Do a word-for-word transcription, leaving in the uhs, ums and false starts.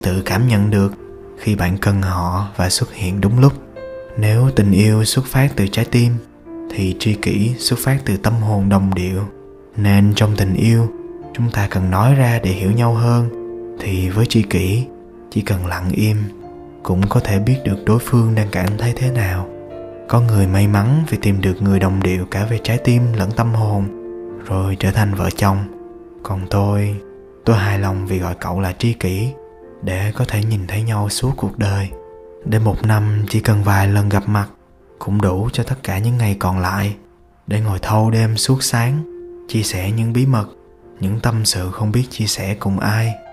tự cảm nhận được khi bạn cần họ và xuất hiện đúng lúc. Nếu tình yêu xuất phát từ trái tim thì tri kỷ xuất phát từ tâm hồn đồng điệu. Nên trong tình yêu, chúng ta cần nói ra để hiểu nhau hơn. Thì với tri kỷ, chỉ cần lặng im cũng có thể biết được đối phương đang cảm thấy thế nào. Có người may mắn vì tìm được người đồng điệu cả về trái tim lẫn tâm hồn, rồi trở thành vợ chồng. Còn tôi, tôi hài lòng vì gọi cậu là tri kỷ, để có thể nhìn thấy nhau suốt cuộc đời. Để một năm chỉ cần vài lần gặp mặt cũng đủ cho tất cả những ngày còn lại, để ngồi thâu đêm suốt sáng, chia sẻ những bí mật, những tâm sự không biết chia sẻ cùng ai.